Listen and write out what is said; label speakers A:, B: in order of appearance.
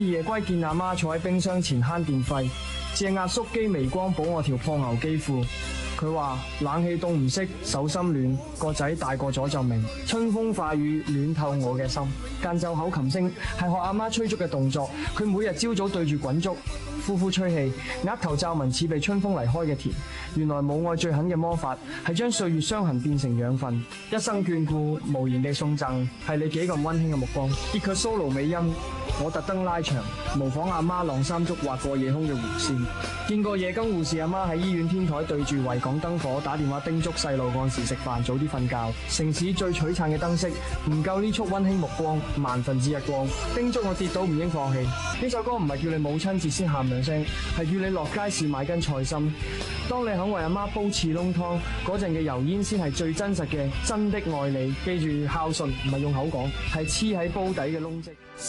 A: 夜歸見阿媽坐喺冰箱前慳電費，借壓縮機微光補我條破牛肌褲。佢話冷氣凍唔熄，手心暖，個仔大個咗就明，春風化雨暖透我嘅心。間奏口琴聲係學阿媽吹竹嘅動作，佢每日朝早對住滾竹，呼呼吹氣，額頭皺紋似被春風離開嘅田。原來母愛最狠嘅魔法係將歲月傷痕變成養分，一生眷顧無言地送贈，係你幾咁溫馨嘅目光。結佢 solo 尾音，我特登拉長，模仿阿媽晾衫竹劃過夜空嘅弧線。見過夜更護士阿媽喺醫院天台對住維港燈火打電話叮囑細路按時食飯早啲瞓覺。城市最璀璨嘅燈飾唔夠呢束溫馨目光，萬分之一光。叮囑我跌倒唔應放棄。呢首歌唔係叫你母親節先喊兩聲，係叫你落街市買根菜心。當你肯為阿媽煲翅窿湯嗰陣嘅油煙，先係最真實嘅真的愛你。記住孝順唔係用口講，係黐喺煲底嘅窿跡。